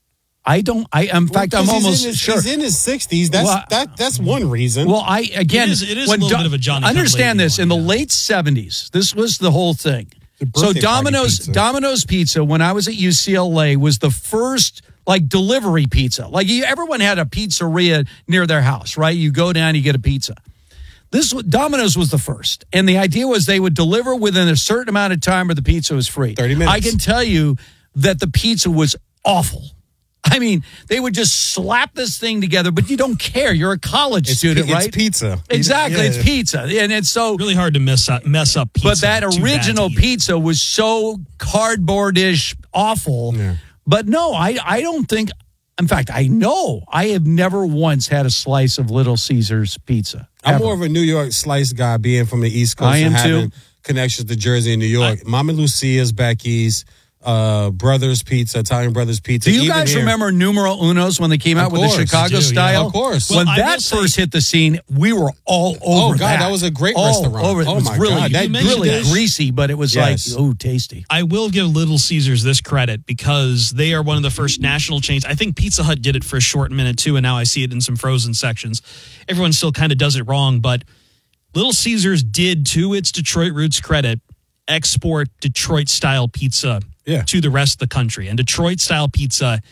Speaker 2: I don't. I in fact,
Speaker 6: Well,
Speaker 2: I'm
Speaker 6: 'cause he's
Speaker 2: almost
Speaker 6: in his,
Speaker 2: sure.
Speaker 6: He's in his sixties. That's
Speaker 2: Well,
Speaker 6: that. That's one reason.
Speaker 2: Well, I again,
Speaker 7: It is- it is a
Speaker 2: when
Speaker 7: little bit of a Johnny come
Speaker 2: Understand
Speaker 7: lately
Speaker 2: this: in the late seventies, this was the whole thing. So
Speaker 6: birthday party
Speaker 2: Domino's,
Speaker 6: pizza.
Speaker 2: Domino's Pizza, when I was at U C L A, was the first like delivery pizza. Like you, everyone had a pizzeria near their house, right? You go down, you get a pizza. This Domino's was the first, and the idea was they would deliver within a certain amount of time, or the pizza was free.
Speaker 6: thirty minutes.
Speaker 2: I can tell you that the pizza was awful. I mean, they would just slap this thing together, but you don't care. You're a college
Speaker 6: It's
Speaker 2: student,
Speaker 6: pi- it's
Speaker 2: right?
Speaker 6: pizza.
Speaker 2: Exactly.
Speaker 6: Yeah.
Speaker 2: It's pizza. And it's so
Speaker 7: really hard to mess up, mess up pizza.
Speaker 2: But that
Speaker 7: Too bad
Speaker 2: original
Speaker 7: to eat.
Speaker 2: pizza was so cardboardish, awful.
Speaker 6: Yeah.
Speaker 2: But no, I, I don't think, in fact, I know I have never once had a slice of Little Caesars pizza.
Speaker 6: I'm
Speaker 2: ever.
Speaker 6: more of a New York slice guy, being from the East Coast
Speaker 2: I am
Speaker 6: and having
Speaker 2: too.
Speaker 6: connections to Jersey and New York. Mama Lucia's, Becky's, uh, Brothers Pizza, Italian Brothers Pizza.
Speaker 2: Do you
Speaker 6: Even
Speaker 2: guys
Speaker 6: here-
Speaker 2: remember Numero Unos when they came
Speaker 6: Of
Speaker 2: out with
Speaker 6: course,
Speaker 2: the Chicago
Speaker 6: I do, yeah,
Speaker 2: style?
Speaker 6: of course.
Speaker 2: When
Speaker 7: Well, I
Speaker 2: that
Speaker 7: will say-
Speaker 2: first hit the scene, we were all over
Speaker 6: Oh, God,
Speaker 2: that.
Speaker 6: that was a great
Speaker 2: all
Speaker 6: restaurant.
Speaker 2: Over. It
Speaker 6: Oh,
Speaker 2: was
Speaker 6: my
Speaker 2: really,
Speaker 6: God, that-
Speaker 7: You mentioned
Speaker 2: really
Speaker 7: this.
Speaker 2: greasy, but it was
Speaker 6: Yes.
Speaker 2: like, oh, tasty.
Speaker 7: I will give Little Caesars this credit because they are one of the first national chains. I think Pizza Hut did it for a short minute too, and now I see it in some frozen sections. Everyone still kind of does it wrong, but Little Caesars did, to its Detroit roots credit, export Detroit-style pizza
Speaker 6: Yeah.
Speaker 7: to the rest of the country. And Detroit-style pizza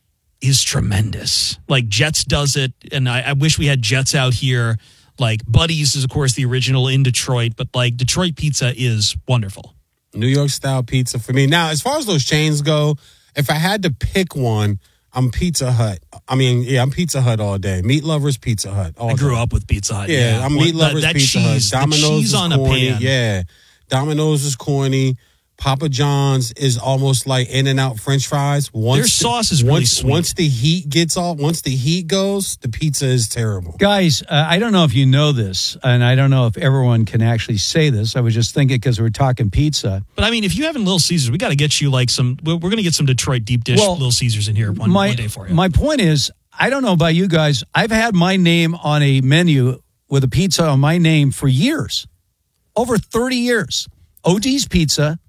Speaker 7: is tremendous. Like Jets does it, and I, I wish we had Jets out here. Like Buddy's is, of course, the original in Detroit, but like Detroit pizza is wonderful.
Speaker 6: New York style pizza for me. Now, as far as those chains go, if I had to pick one, I'm Pizza Hut. I mean, yeah, I'm Pizza Hut all day. Meat lovers, Pizza Hut. All
Speaker 7: I grew
Speaker 6: day.
Speaker 7: up with Pizza Hut.
Speaker 6: Yeah,
Speaker 7: Yeah,
Speaker 6: I'm
Speaker 7: Well,
Speaker 6: meat
Speaker 7: that-
Speaker 6: lovers,
Speaker 7: that
Speaker 6: Pizza
Speaker 7: cheese,
Speaker 6: Hut.
Speaker 7: the
Speaker 6: Domino's
Speaker 7: cheese
Speaker 6: is
Speaker 7: on a
Speaker 6: corny.
Speaker 7: pan.
Speaker 6: Yeah, Domino's is corny. Papa John's is almost like In and Out French fries. Once
Speaker 7: Their
Speaker 6: the-
Speaker 7: sauce is really
Speaker 6: once,
Speaker 7: sweet.
Speaker 6: Once the heat gets off, once the heat goes, the pizza is terrible.
Speaker 2: Guys, uh, I don't know if you know this, and I don't know if everyone can actually say this. I was just thinking because we were talking pizza.
Speaker 7: But I mean, if you haven't Little Caesars, we got to get you like some. We're, we're going to get some Detroit deep dish
Speaker 2: Well,
Speaker 7: Little Caesars in here one,
Speaker 2: my,
Speaker 7: one day for you.
Speaker 2: My point is, I don't know about you guys. I've had my name on a menu with a pizza on my name for years, over thirty years. O G's Pizza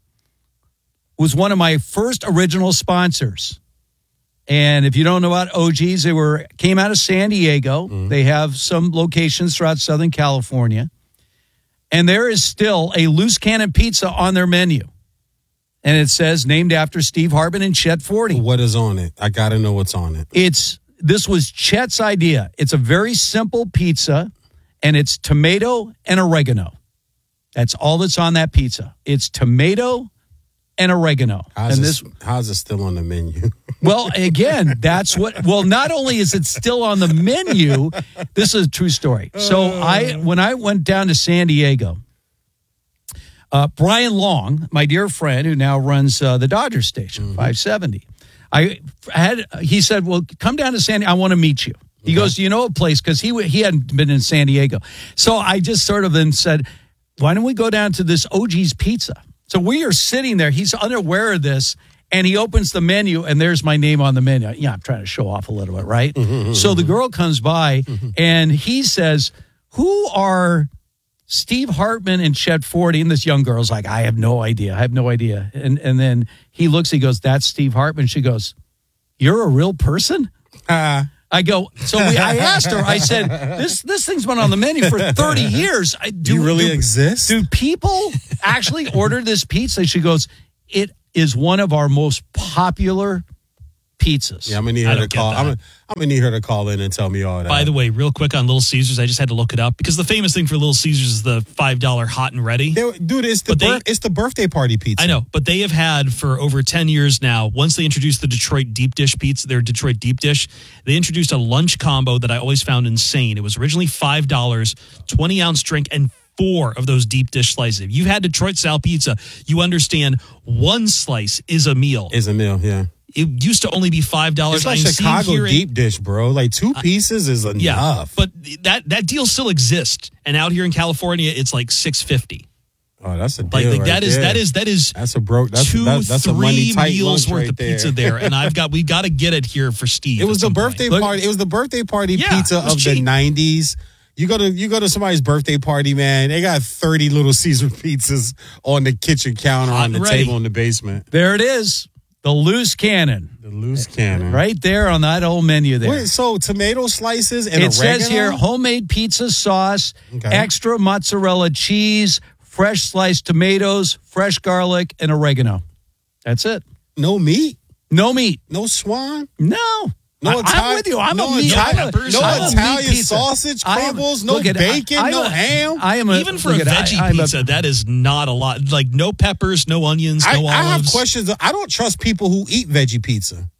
Speaker 2: was one of my first original sponsors. And if you don't know about O G's, they were came out of San Diego.
Speaker 6: Mm-hmm.
Speaker 2: They have some locations throughout Southern California. And there is still a loose cannon pizza on their menu. And it says named after Steve Harbin and Chet Forty.
Speaker 6: What is on it? I got to know what's on it.
Speaker 2: It's this was Chet's idea. It's a very simple pizza, and it's tomato and oregano. That's all that's on that pizza. It's tomato and oregano.
Speaker 6: How's,
Speaker 2: and
Speaker 6: this,
Speaker 2: this,
Speaker 6: how's it still on the menu?
Speaker 2: well, again, that's what. Well, not only is it still on the menu, this is a true story. So I, when I went down to San Diego, uh, Brian Long, my dear friend, who now runs uh, the Dodger station, five seventy. I had. He said, "Well, come down to San. I want to meet you." He okay. goes, "Do you know a place?" Because he he hadn't been in San Diego. So I just sort of then said, "Why don't we go down to this O G's Pizza?" So we are sitting there. He's unaware of this, and he opens the menu, and there's my name on the menu. Yeah, I'm trying to show off a little bit, right? Mm-hmm, so mm-hmm. the girl comes by, mm-hmm. and he says, "Who are Steve Hartman and Chet Forty?" And this young girl's like, "I have no idea. I have no idea." And and then he looks, he goes, "That's Steve Hartman." She goes, "You're a real person?" Uh, I go, so we, I asked her, I said, this this thing's been on the menu for thirty years. I, do
Speaker 6: you really
Speaker 2: do,
Speaker 6: exist?
Speaker 2: Do people actually order this pizza? She goes, it is one of our most popular pizzas.
Speaker 6: Yeah, I'm gonna need her to call. I'm gonna, I'm gonna need her to call in and tell me all that.
Speaker 7: By the way, real quick on Little Caesars, I just had to look it up because the famous thing for Little Caesars is the five dollar hot and ready.
Speaker 6: They, dude, it's the bir- they, it's the birthday party pizza.
Speaker 7: I know, but they have had for over ten years now. Once they introduced the Detroit deep dish pizza, their Detroit deep dish, they introduced a lunch combo that I always found insane. It was originally five dollars, twenty ounce drink, and four of those deep dish slices. If you've had Detroit style pizza, you understand one slice is a meal.
Speaker 6: Is a meal, yeah.
Speaker 7: It used to only be five dollars.
Speaker 6: It's like I'm Chicago deep dish, bro. Like two pieces is enough.
Speaker 7: Yeah, but that, that deal still exists. And out here in California, it's like six fifty.
Speaker 6: Oh, that's a deal
Speaker 7: like, like
Speaker 6: right
Speaker 7: that is
Speaker 6: there.
Speaker 7: that is that is
Speaker 6: that's a broke. That's
Speaker 7: two
Speaker 6: that's, that's
Speaker 7: three
Speaker 6: a money tight
Speaker 7: meals worth
Speaker 6: right
Speaker 7: of
Speaker 6: there.
Speaker 7: pizza there. And I've got we got to get it here for Steve.
Speaker 6: It was the birthday
Speaker 7: point.
Speaker 6: party. It was the birthday party
Speaker 7: yeah,
Speaker 6: pizza of cheap. the nineties. You go to you go to somebody's birthday party, man. They got thirty Little Caesar pizzas on the kitchen counter
Speaker 7: Hot
Speaker 6: on the
Speaker 7: ready.
Speaker 6: table in the basement.
Speaker 2: There it is. The loose cannon.
Speaker 6: The loose cannon.
Speaker 2: Right there on that old menu there.
Speaker 6: Wait, so tomato slices and
Speaker 2: it
Speaker 6: oregano?
Speaker 2: says here homemade pizza sauce, okay. extra mozzarella cheese, fresh sliced tomatoes, fresh garlic, and oregano. That's it.
Speaker 6: No meat?
Speaker 2: No meat.
Speaker 6: No swan?
Speaker 2: No.
Speaker 6: No
Speaker 2: I,
Speaker 6: Italian,
Speaker 2: I'm with you. I'm
Speaker 6: no
Speaker 2: a meat.
Speaker 6: Italian,
Speaker 2: I'm a,
Speaker 6: no
Speaker 2: I'm
Speaker 6: Italian
Speaker 2: a meat
Speaker 6: sausage crumbles,
Speaker 2: am,
Speaker 6: no
Speaker 2: at,
Speaker 6: bacon,
Speaker 2: I,
Speaker 6: no
Speaker 2: a,
Speaker 6: ham.
Speaker 2: I am a,
Speaker 7: even for a
Speaker 2: at,
Speaker 7: veggie
Speaker 2: I,
Speaker 7: pizza.
Speaker 2: A,
Speaker 7: that is not a lot. Like no peppers, no onions, no
Speaker 6: I,
Speaker 7: olives.
Speaker 6: I have questions. I don't trust people who eat veggie pizza.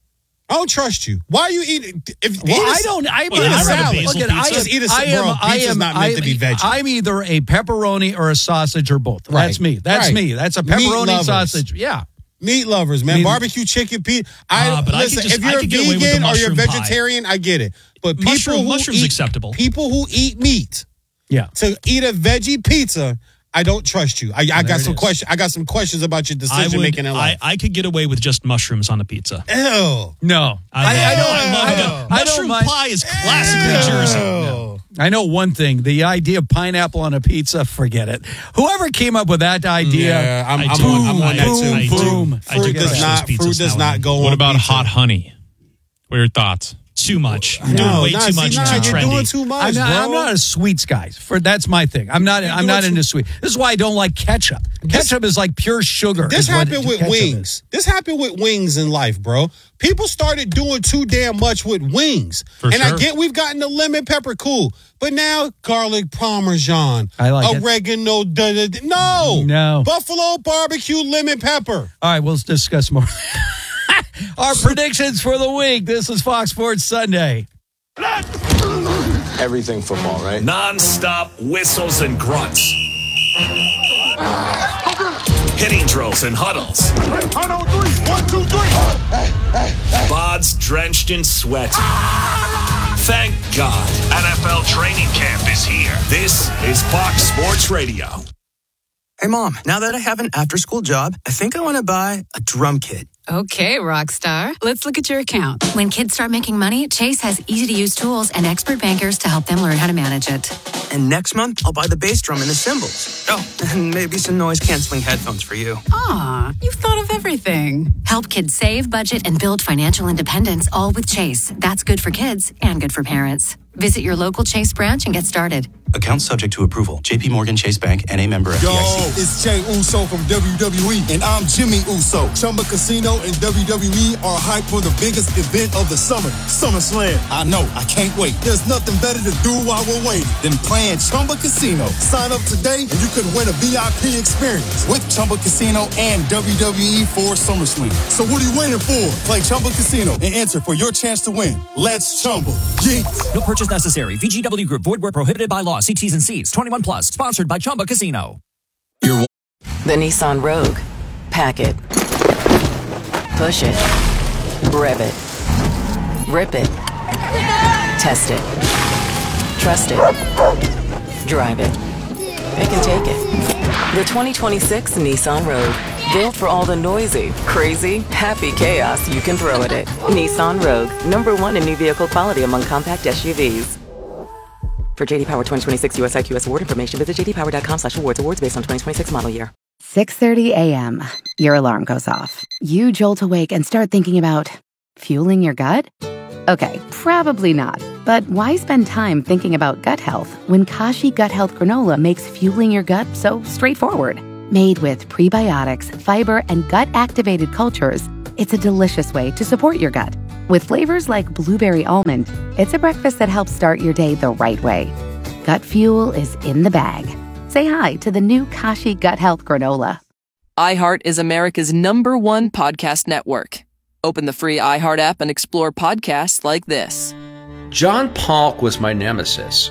Speaker 6: I don't trust you. Why are you eating? If
Speaker 2: well,
Speaker 6: eat a,
Speaker 2: I don't. I,
Speaker 7: well,
Speaker 2: eat
Speaker 7: a
Speaker 2: a
Speaker 7: salad.
Speaker 2: Look at, I
Speaker 6: just eat a
Speaker 2: I am.
Speaker 6: bro,
Speaker 2: I
Speaker 6: pizza's
Speaker 2: am.
Speaker 6: not meant
Speaker 2: I,
Speaker 6: to be veggie.
Speaker 2: I'm either a pepperoni or a sausage or both.
Speaker 6: Right.
Speaker 2: That's me. That's
Speaker 6: right.
Speaker 2: me. That's a pepperoni
Speaker 6: Meat
Speaker 2: sausage. Yeah.
Speaker 6: Meat lovers, man.
Speaker 2: Meat.
Speaker 6: Barbecue chicken pizza. I
Speaker 7: uh, but
Speaker 6: listen.
Speaker 7: I just,
Speaker 6: if you're
Speaker 7: I
Speaker 6: a
Speaker 7: could get away with the
Speaker 6: vegan or you're
Speaker 7: mushroom
Speaker 6: vegetarian,
Speaker 7: pie.
Speaker 6: I get it. But people
Speaker 7: Mushroom,
Speaker 6: who
Speaker 7: mushrooms
Speaker 6: eat,
Speaker 7: acceptable.
Speaker 6: People who eat meat,
Speaker 2: yeah,
Speaker 6: to eat a veggie pizza, I don't trust you. I, I got some questions. I got some questions about your decision
Speaker 7: would,
Speaker 6: making in life.
Speaker 7: I, I could get away with just mushrooms on a pizza.
Speaker 6: Ew.
Speaker 2: No,
Speaker 7: I,
Speaker 2: I, I don't.
Speaker 7: I love
Speaker 2: I
Speaker 7: it.
Speaker 2: don't, I
Speaker 7: Mushroom
Speaker 2: don't
Speaker 7: pie is classically Jersey.
Speaker 2: No. I know one thing: the idea of pineapple on a pizza. Forget it. Whoever came up with that idea,
Speaker 6: yeah, I'm,
Speaker 7: I
Speaker 6: I'm,
Speaker 7: do.
Speaker 6: on, I'm on
Speaker 7: I
Speaker 6: that
Speaker 7: do.
Speaker 6: too.
Speaker 7: I do.
Speaker 2: Boom.
Speaker 7: I do
Speaker 6: Fruit does
Speaker 7: crush
Speaker 6: not.
Speaker 7: those
Speaker 6: Fruit
Speaker 7: pizzas
Speaker 6: does
Speaker 7: now
Speaker 6: not
Speaker 7: and
Speaker 6: go.
Speaker 9: What
Speaker 6: on
Speaker 9: about
Speaker 6: pizza.
Speaker 9: hot honey? What are your thoughts?
Speaker 7: Too much. You're
Speaker 6: No,
Speaker 7: doing way
Speaker 6: nah,
Speaker 7: too
Speaker 6: see,
Speaker 7: much.
Speaker 6: nah,
Speaker 7: too
Speaker 6: you're
Speaker 7: trendy.
Speaker 6: doing too much,
Speaker 2: I'm not,
Speaker 6: bro.
Speaker 2: I'm not a sweets guy. For that's my thing. I'm not. I'm not into sweet. This is why I don't like ketchup. Ketchup
Speaker 6: This-
Speaker 2: is like pure sugar.
Speaker 6: This
Speaker 2: is what
Speaker 6: happened with
Speaker 2: ketchup
Speaker 6: wings.
Speaker 2: is.
Speaker 6: This happened with wings in life, bro. People started doing too damn much with wings.
Speaker 9: For
Speaker 6: and I
Speaker 9: sure.
Speaker 6: get we've gotten the lemon pepper, cool. But now garlic parmesan,
Speaker 2: I like it.
Speaker 6: oregano, da, da, da, no.
Speaker 2: No.
Speaker 6: Buffalo barbecue lemon pepper.
Speaker 2: All right, we'll discuss more. Our predictions for the week. This is Fox Sports Sunday.
Speaker 3: Everything football, right? Non-stop whistles and grunts. Hitting drills and huddles. One, two, three. Bods drenched in sweat. Thank God, N F L training camp is here. This is Fox Sports Radio.
Speaker 10: Hey, Mom, now that I have an after-school job, I think I want to buy a drum kit.
Speaker 11: Okay, rock star. Let's look at your account. When kids start making money, Chase has easy-to-use tools and expert bankers to help them learn how to manage it.
Speaker 10: And next month, I'll buy the bass drum and the cymbals. Oh, and maybe some noise-canceling headphones for you.
Speaker 11: Aw, you've thought of everything. Help kids save, budget, and build financial independence, all with Chase. That's good for kids and good for parents. Visit your local Chase branch and get started.
Speaker 18: Account subject to approval. J P Morgan Chase Bank, N A member F D I C.
Speaker 25: Yo, it's Jay Uso from W W E, and I'm Jimmy Uso. Chumba Casino and W W E are hyped for the biggest event of the summer, SummerSlam. I know, I can't wait. There's nothing better to do while we're waiting than playing Chumba Casino. Sign up today and you could win a V I P experience with Chumba Casino and W W E for SummerSlam. So what are you waiting for? Play Chumba Casino and enter for your chance to win. Let's Chumba. Yeah.
Speaker 26: No purchase necessary. V G W Group. Void where prohibited by law. See T's and C's. twenty-one plus. Sponsored by Chumba Casino.
Speaker 14: The Nissan Rogue. Pack it. Push it. Rev it. Rip it. Test it. Trust it. Drive it. It can take it. The twenty twenty-six Nissan Rogue. Built for all the noisy, crazy, happy chaos you can throw at it. Nissan Rogue. Number one in new vehicle quality among compact S U Vs. For J D Power twenty twenty-six U S I Q S award information, visit jdpower.com slash awards. Awards based on twenty twenty-six model year.
Speaker 8: six thirty a.m. Your alarm goes off. You jolt awake and start thinking about fueling your gut? Okay, probably not. But why spend time thinking about gut health when Kashi Gut Health Granola makes fueling your gut so straightforward? Made with prebiotics, fiber, and gut-activated cultures, it's a delicious way to support your gut. With flavors like blueberry almond, it's a breakfast that helps start your day the right way. Gut fuel is in the bag. Say hi to the new Kashi Gut Health Granola.
Speaker 12: iHeart is America's number one podcast network. Open the free iHeart app and explore podcasts like this.
Speaker 13: John Polk was my nemesis.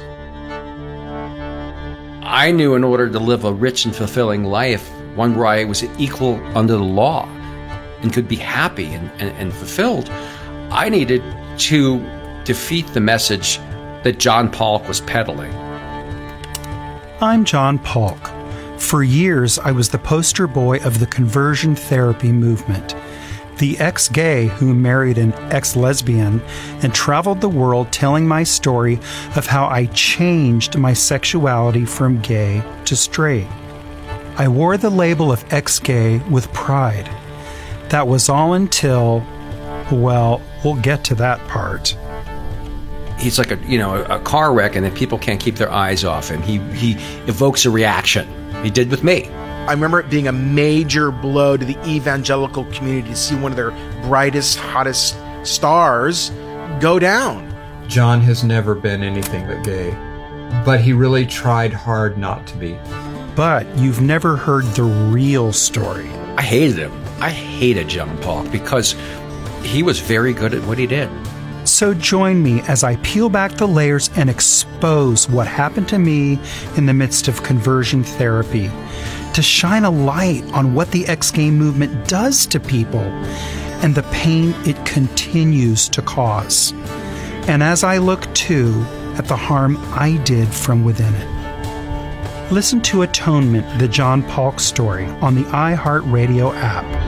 Speaker 13: I knew in order to live a rich and fulfilling life, one where I was equal under the law and could be happy and, and, and fulfilled, I needed to defeat the message that John Polk was peddling.
Speaker 15: I'm John Polk. For years, I was the poster boy of the conversion therapy movement. The ex-gay who married an ex-lesbian and traveled the world telling my story of how I changed my sexuality from gay to straight. I wore the label of ex-gay with pride. That was all until, well, we'll get to that part.
Speaker 13: He's like a, you know, a car wreck, and then people can't keep their eyes off him. He, he evokes a reaction. He did with me.
Speaker 16: I remember it being a major blow to the evangelical community to see one of their brightest, hottest stars go down.
Speaker 19: John has never been anything but gay, but he really tried hard not to be.
Speaker 15: But you've never heard the real story.
Speaker 13: I hated him. I hated John Polk because he was very good at what he did.
Speaker 15: So join me as I peel back the layers and expose what happened to me in the midst of conversion therapy, to shine a light on what the ex-gay movement does to people and the pain it continues to cause. And as I look, too, at the harm I did from within it. Listen to Atonement, the John Polk story, on the iHeartRadio app.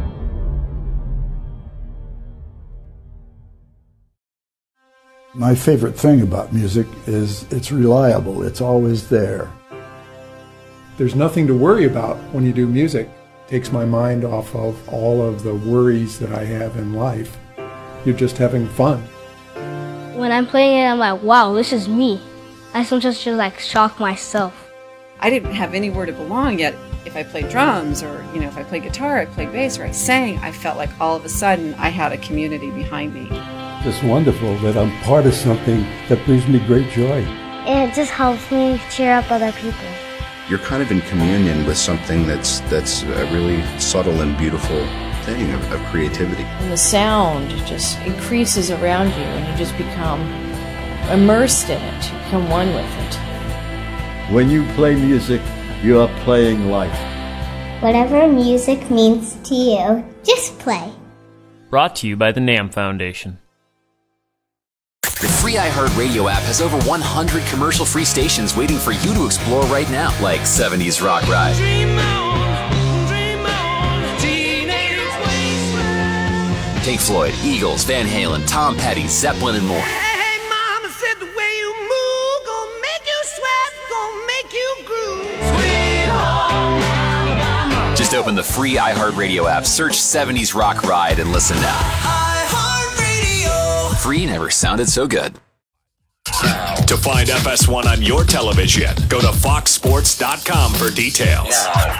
Speaker 27: My favorite thing about music is it's reliable. It's always there.
Speaker 28: There's nothing to worry about when you do music. It takes my mind off of all of the worries that I have in life. You're just having fun.
Speaker 29: When I'm playing it, I'm like, wow, this is me. I sometimes just like shock myself.
Speaker 30: I didn't have anywhere to belong yet. If I played drums or, you know, if I played guitar, I played bass, or I sang, I felt like all of a sudden I had a community behind me.
Speaker 27: It's wonderful that I'm part of something that brings me great joy.
Speaker 29: And it just helps me cheer up other people.
Speaker 24: You're kind of in communion with something that's that's a really subtle and beautiful thing of, of creativity.
Speaker 22: And the sound just increases around you, and you just become immersed in it. You become one with it.
Speaker 27: When you play music, you are playing life.
Speaker 29: Whatever music means to you, just play.
Speaker 31: Brought to you by the NAMM Foundation.
Speaker 32: The free iHeartRadio app has over one hundred commercial-free stations waiting for you to explore right now, like seventies Rock Ride,
Speaker 33: Dream on, dream on, teenage wasteland.
Speaker 32: Pink Floyd, Eagles, Van Halen, Tom Petty, Zeppelin, and more.
Speaker 33: Hey, mama said the way you move gonna make you sweat, gonna make you groove. Sweet home Alabama.
Speaker 32: Just open the free iHeartRadio app, search seventies Rock Ride, and listen now. Free never sounded so good.
Speaker 3: To find F S one on your television, go to fox sports dot com for details.